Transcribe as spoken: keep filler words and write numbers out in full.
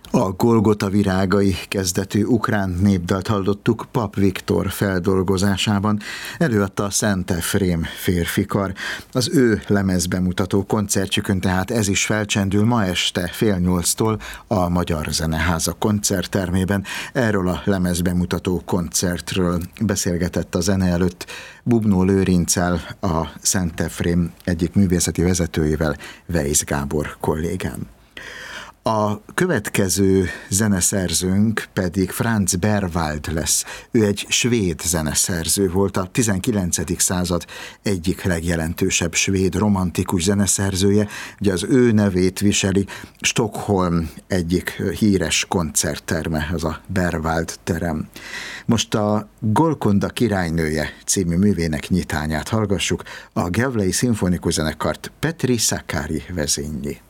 A Golgota virágai kezdetű ukrán népdalt hallottuk Pap Viktor feldolgozásában, előadta a Szent Efrém férfikar. Az ő lemezbemutató koncertjükön tehát ez is felcsendül ma este fél nyolctól a Magyar Zeneháza koncerttermében. Erről a lemezbemutató koncertről beszélgetett a zene előtt Bubnó Lőrinccel, a Szent Efrém egyik művészeti vezetőjével, Weisz Gábor kollégám. A következő zeneszerzőnk pedig Franz Berwald lesz. Ő egy svéd zeneszerző volt, a tizenkilencedik század egyik legjelentősebb svéd romantikus zeneszerzője. Ugye az ő nevét viseli Stockholm egyik híres koncertterme, az a Berwald terem. Most a Golkonda királynője című művének nyitányát hallgassuk, a Gävlei Szimfonikus Zenekart Petri Szakári vezényli.